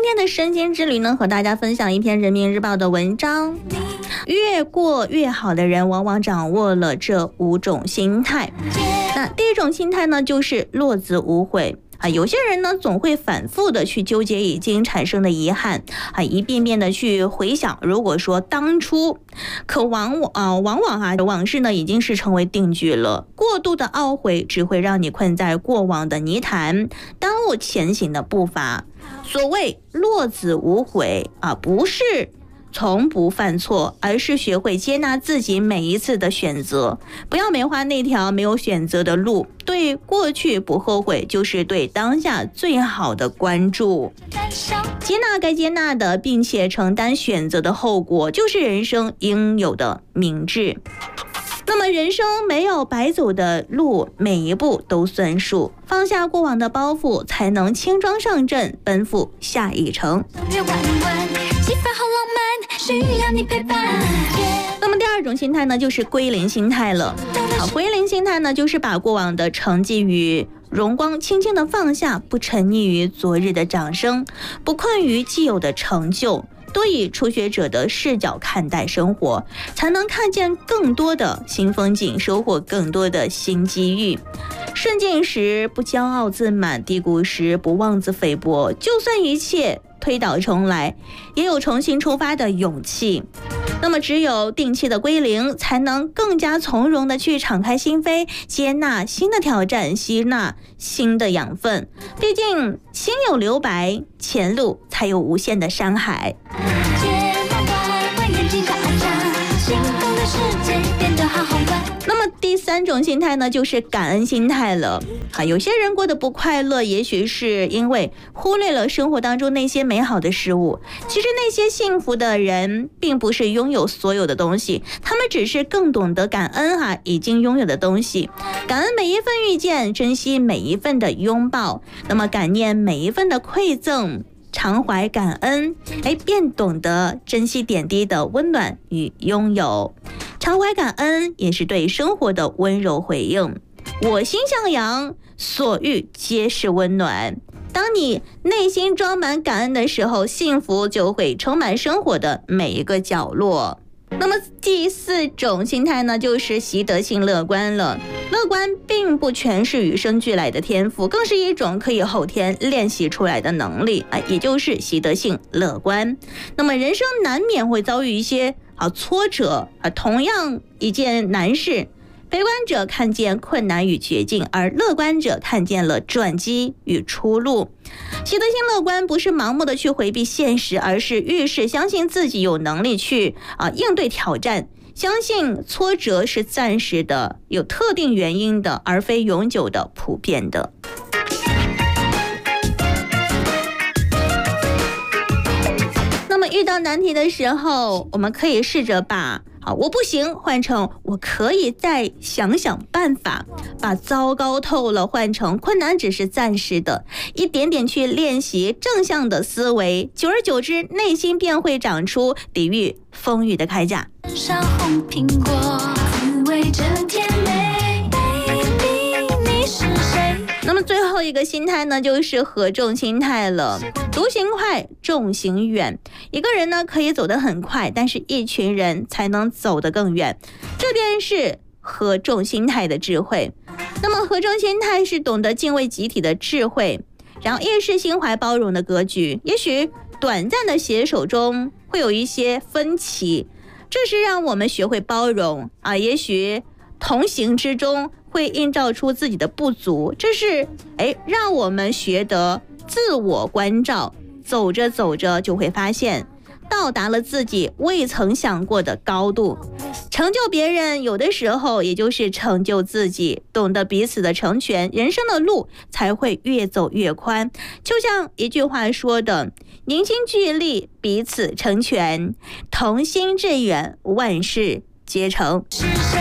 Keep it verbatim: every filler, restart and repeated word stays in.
天的身心之旅呢，和大家分享一篇人民日报的文章。越过越好的人往往掌握了这五种心态。那第一种心态呢，就是落子无悔啊。有些人呢，总会反复的去纠结已经产生的遗憾啊，一遍遍的去回想。如果说当初，可往往啊，往往啊，往事呢已经是成为定局了。过度的懊悔只会让你困在过往的泥潭，耽误前行的步伐。所谓落子无悔啊，不是从不犯错，而是学会接纳自己每一次的选择，不要美化那条没有选择的路。对过去不后悔，就是对当下最好的关注。接纳该接纳的，并且承担选择的后果，就是人生应有的明智。那么人生没有白走的路，每一步都算数。放下过往的包袱，才能轻装上阵，奔赴下一程。那么第二种心态呢，就是归零心态了。好，归零心态呢，就是把过往的成绩与荣光轻轻的放下，不沉溺于昨日的掌声，不困于既有的成就。多以初学者的视角看待生活，才能看见更多的新风景，收获更多的新机遇。顺境时不骄傲自满，低谷时不妄自菲薄。就算一切推倒重来，也有重新出发的勇气。那么只有定期的归零，才能更加从容的去敞开心扉，接纳新的挑战，吸纳新的养分。毕竟心有留白，前路才有无限的山海。那么第三种心态呢，就是感恩心态了。啊，有些人过得不快乐，也许是因为忽略了生活当中那些美好的事物。其实那些幸福的人，并不是拥有所有的东西，他们只是更懂得感恩啊已经拥有的东西，感恩每一份遇见，珍惜每一份的拥抱，那么感念每一份的馈赠。常怀感恩，哎，便懂得珍惜点滴的温暖与拥有。常怀感恩也是对生活的温柔回应。我心向阳，所遇皆是温暖。当你内心装满感恩的时候，幸福就会充满生活的每一个角落。那么第四种心态呢，就是习得性乐观了。乐观并不全是与生俱来的天赋，更是一种可以后天练习出来的能力啊，也就是习得性乐观。那么人生难免会遭遇一些啊挫折啊，同样一件难事，悲观者看见困难与绝境，而乐观者看见了转机与出路。习得性乐观不是盲目的去回避现实，而是遇事相信自己有能力去啊应对挑战，相信挫折是暂时的、有特定原因的，而非永久的、普遍的。那么遇到难题的时候，我们可以试着把好，我不行换成我可以再想想办法，把糟糕透了换成困难只是暂时的，一点点去练习正向的思维，久而久之，内心便会长出抵御风雨的铠甲。上红苹果，滋味真甜美 ，baby 你是谁？那么最后一个心态呢，就是合众心态了。独行快，众行远。一个人呢可以走得很快，但是一群人才能走得更远。这便是合众心态的智慧。那么合众心态是懂得敬畏集体的智慧，然后亦是心怀包容的格局。也许短暂的携手中会有一些分歧，这是让我们学会包容啊。也许同行之中会映照出自己的不足，这是哎让我们学得自我关照。走着走着就会发现到达了自己未曾想过的高度。成就别人有的时候也就是成就自己，懂得彼此的成全，人生的路才会越走越宽。就像一句话说的，凝心聚力，彼此成全，同心致远，万事皆成。